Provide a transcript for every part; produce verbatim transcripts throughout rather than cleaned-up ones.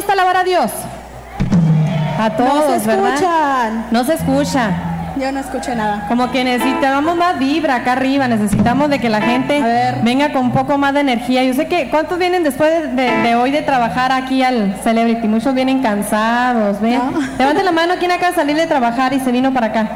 gusta alabar a Dios? A todos, no se ¿verdad? escuchan. No se escucha. Yo no escucho nada. Como que necesitamos más vibra acá arriba, necesitamos de que la gente venga con un poco más de energía. Yo sé que, ¿cuántos vienen después de, de hoy de trabajar aquí al Celebrity? Muchos vienen cansados, ¿ven? No. Levanten la mano, ¿quién acaba de salir de trabajar y se vino para acá?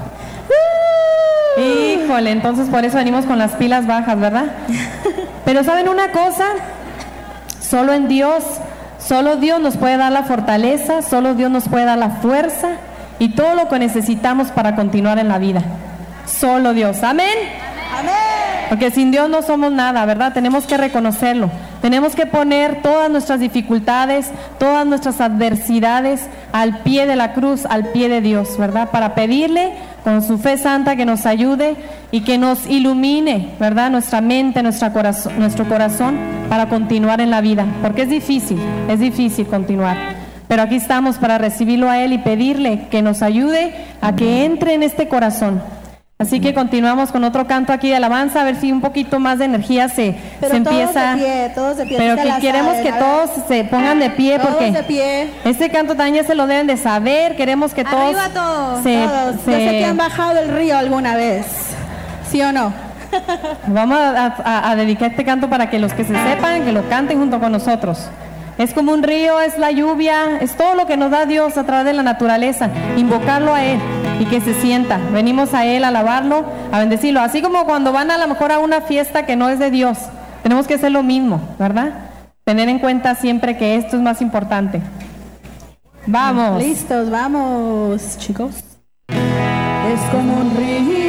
Uh. Híjole, entonces por eso venimos con las pilas bajas, ¿verdad? Pero ¿saben una cosa? Solo en Dios, solo Dios nos puede dar la fortaleza, solo Dios nos puede dar la fuerza y todo lo que necesitamos para continuar en la vida. Solo Dios. Amén. Amén. Porque sin Dios no somos nada, ¿verdad? Tenemos que reconocerlo. Tenemos que poner todas nuestras dificultades, todas nuestras adversidades al pie de la cruz, al pie de Dios, ¿verdad? Para pedirle con su fe santa que nos ayude y que nos ilumine, ¿verdad? Nuestra mente, nuestra corazón, nuestro corazón para continuar en la vida. Porque es difícil, es difícil continuar. Pero aquí estamos para recibirlo a Él y pedirle que nos ayude a que entre en este corazón. Así que continuamos con otro canto aquí de alabanza, a ver si un poquito más de energía se, Pero se todos empieza. De pie, todos de pie, pero que queremos saben, que todos se pongan de pie todos porque de pie. este canto también ya se lo deben de saber. Queremos que todos, Arriba todos, se, todos. se... Yo sé que han bajado el río alguna vez, ¿sí o no? Vamos a, a, a dedicar este canto para que los que se sepan, que lo canten junto con nosotros. Es como un río, es la lluvia, es todo lo que nos da Dios a través de la naturaleza. Invocarlo a Él y que se sienta. Venimos a Él a alabarlo, a bendecirlo. Así como cuando van a lo mejor a una fiesta que no es de Dios. Tenemos que hacer lo mismo, ¿verdad? Tener en cuenta siempre que esto es más importante. Vamos. Listos, vamos, chicos. Es como un río.